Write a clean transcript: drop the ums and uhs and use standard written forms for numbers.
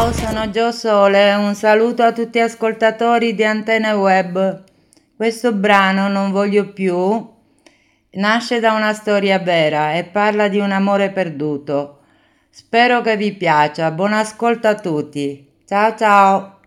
Ciao, sono Gio Sole, un saluto a tutti gli ascoltatori di Antenne Web. Questo brano, Non voglio più, nasce da una storia vera e parla di un amore perduto. Spero che vi piaccia, buon ascolto a tutti. Ciao ciao!